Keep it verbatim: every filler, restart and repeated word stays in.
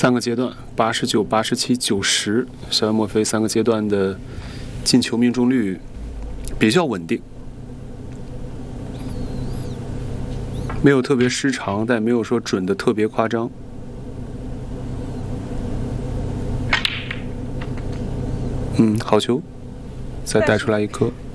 三个阶段，八十九、八十七、九十，小野墨菲三个阶段的进球命中率比较稳定，没有特别失常，但没有说准的特别夸张。嗯，好球，再带出来一颗。